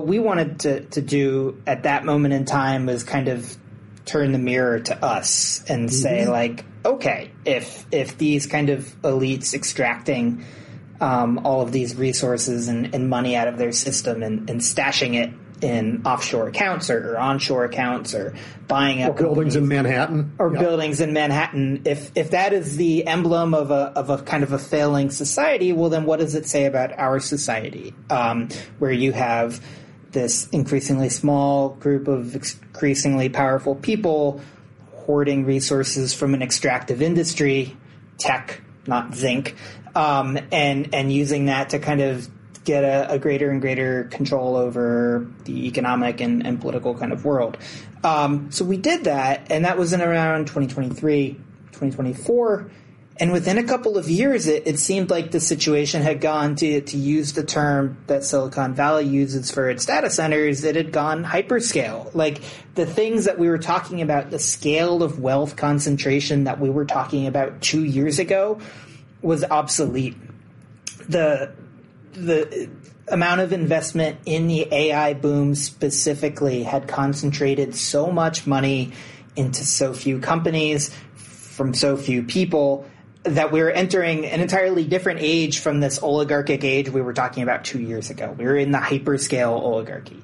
we wanted to do at that moment in time was kind of turn the mirror to us and say, like, okay, if these kind of elites extracting all of these resources and money out of their system and stashing it in offshore accounts or onshore accounts or buying up buildings in Manhattan buildings in Manhattan, if that is the emblem of a kind of a failing society, well, then what does it say about our society, where you have this increasingly small group of increasingly powerful people hoarding resources from an extractive industry, tech, not zinc, and using that to kind of get a greater and greater control over the economic and political kind of world. So we did that, and that was in around 2023, 2024. And within a couple of years, it seemed like the situation had gone, to use the term that Silicon Valley uses for its data centers, it had gone hyperscale. Like the things that we were talking about, the scale of wealth concentration that we were talking about 2 years ago was obsolete. The amount of investment in the AI boom specifically had concentrated so much money into so few companies from so few people that we were entering an entirely different age from this oligarchic age we were talking about 2 years ago. We were in the hyperscale oligarchy.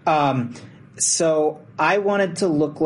So I wanted to look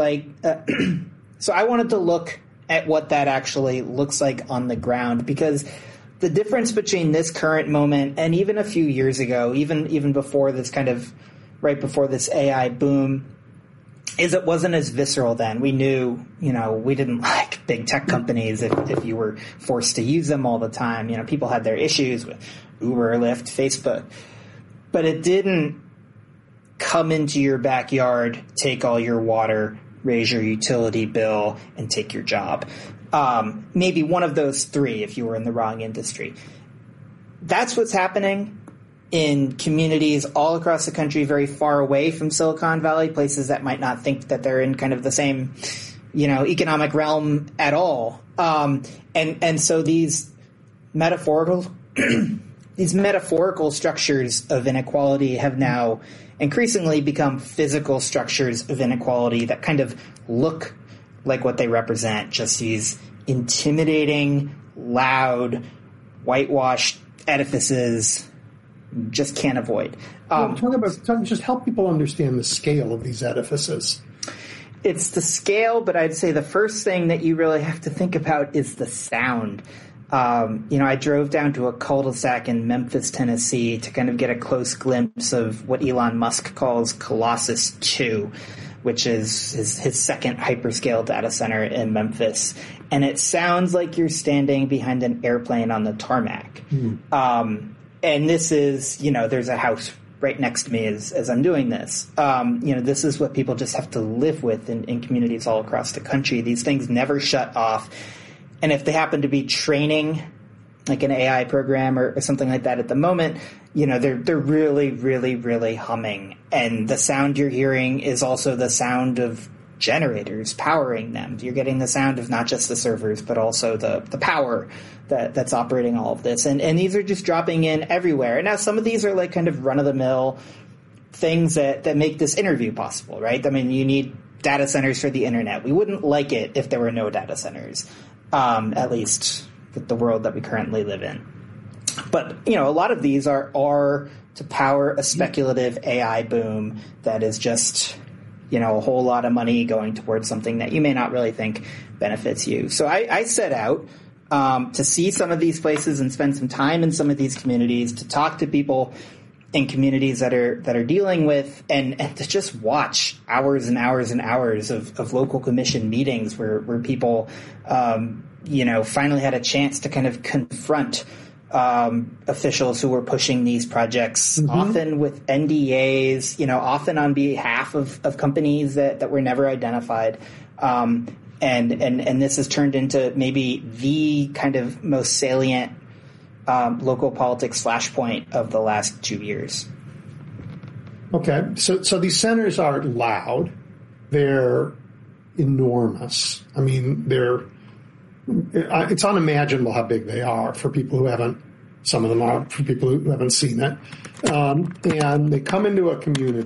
at what that actually looks like on the ground, because the difference between this current moment and even a few years ago, even before this kind of right before this AI boom, is it wasn't as visceral then. We knew, we didn't like big tech companies if you were forced to use them all the time. People had their issues with Uber, Lyft, Facebook. But it didn't come into your backyard, take all your water, raise your utility bill, and take your job. Maybe one of those three if you were in the wrong industry. That's what's happening in communities all across the country, very far away from Silicon Valley, places that might not think that they're in kind of the same, economic realm at all. And so these metaphorical structures of inequality have now increasingly become physical structures of inequality that kind of look like what they represent, just these intimidating, loud, whitewashed edifices just can't avoid. Just help people understand the scale of these edifices. It's the scale, but I'd say the first thing that you really have to think about is the sound. I drove down to a cul-de-sac in Memphis, Tennessee to kind of get a close glimpse of what Elon Musk calls Colossus 2, which is his second hyperscale data center in Memphis. And it sounds like you're standing behind an airplane on the tarmac. And this is, there's a house right next to me as I'm doing this. This is what people just have to live with in communities all across the country. These things never shut off. And if they happen to be training like an AI program or something like that at the moment, they're really, really, really humming. And the sound you're hearing is also the sound of generators powering them. You're getting the sound of not just the servers, but also the power that's operating all of this. And these are just dropping in everywhere. And now some of these are like kind of run-of-the-mill things that make this interview possible, right? I mean, you need data centers for the internet. We wouldn't like it if there were no data centers, at least with the world that we currently live in. But, a lot of these are to power a speculative AI boom that is just, a whole lot of money going towards something that you may not really think benefits you. So I set out to see some of these places and spend some time in some of these communities, to talk to people in communities that are dealing with, and to just watch hours and hours and hours of local commission meetings where people, finally had a chance to kind of confront officials who were pushing these projects, often with NDAs, often on behalf of companies that were never identified. And this has turned into maybe the kind of most salient local politics flashpoint of the last 2 years. Okay, so these centers are loud. They're enormous. I mean, it's unimaginable how big they are for people who haven't Some of them are for people who haven't seen it. And they come into a community.